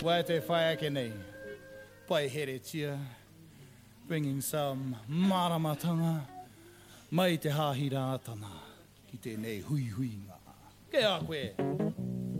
Wai te whai ake nei, pai here tia, bringing some maramatanga, mai te hāhira atana, ki tēnei hui hui ngā. Ke a koe?